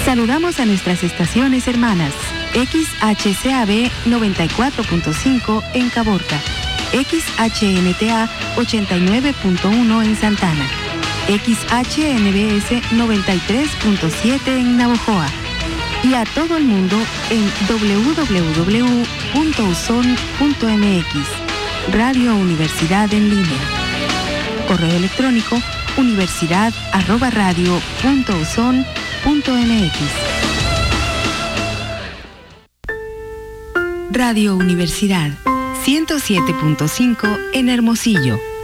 Saludamos a nuestras estaciones hermanas. XHCAB 94.5 en Caborca, XHNTA 89.1 en Santana, XHNBS 93.7 en Navojoa y a todo el mundo en www.uson.mx. Radio Universidad en línea. Correo electrónico universidad@radio.uson.mx. Radio Universidad 107.5 en Hermosillo.